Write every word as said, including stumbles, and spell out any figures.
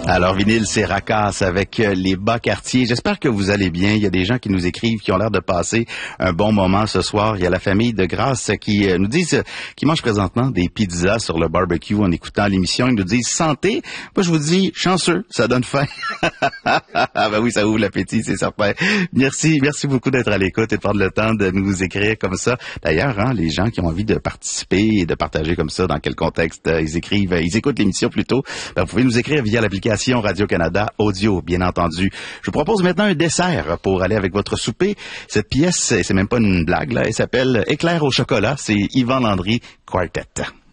Alors, vinyle, c'est Racasse avec les bas quartiers. J'espère que vous allez bien. Il y a des gens qui nous écrivent, qui ont l'air de passer un bon moment ce soir. Il y a la famille de Grasse qui nous disent, qui mange présentement des pizzas sur le barbecue en écoutant l'émission. Ils nous disent santé. Moi, je vous dis chanceux, ça donne faim. Ah ben oui, ça ouvre l'appétit, c'est certain. Merci, merci beaucoup d'être à l'écoute et de prendre le temps de nous écrire comme ça. D'ailleurs, hein, les gens qui ont envie de participer et de partager comme ça, dans quel contexte euh, ils écrivent, ils écoutent l'émission plutôt, ben, vous pouvez nous écrire via l'application Radio-Canada Audio, bien entendu. Je vous propose maintenant un dessert pour aller avec votre souper. Cette pièce, c'est même pas une blague, là, elle s'appelle Éclair au chocolat. C'est Yvan Landry Quartet.